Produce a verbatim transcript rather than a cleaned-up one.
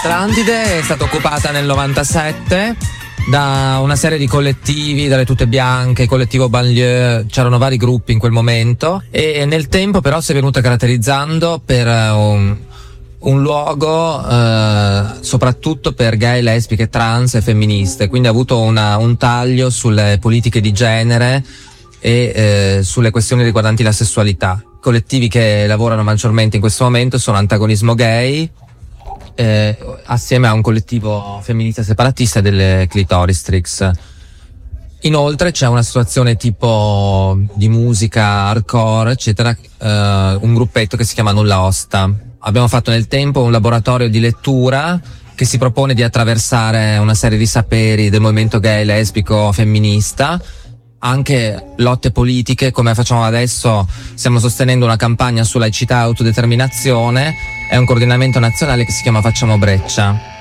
Atlantide è stata occupata nel novantasette da una serie di collettivi, dalle Tute Bianche, collettivo Banlieue, c'erano vari gruppi in quel momento, e nel tempo però si è venuta caratterizzando per un, un luogo eh, soprattutto per gay, lesbiche, trans e femministe, quindi ha avuto una, un taglio sulle politiche di genere e eh, sulle questioni riguardanti la sessualità. I collettivi che lavorano maggiormente in questo momento sono Antagonismo Gay, Eh, assieme a un collettivo femminista separatista delle Clitoristrix. Inoltre c'è una situazione tipo di musica hardcore eccetera, eh, un gruppetto che si chiama Nulla Osta. Abbiamo fatto nel tempo un laboratorio di lettura che si propone di attraversare una serie di saperi del movimento gay, lesbico, femminista, anche lotte politiche. Come facciamo adesso, stiamo sostenendo una campagna su laicità e autodeterminazione, è un coordinamento nazionale che si chiama Facciamo Breccia.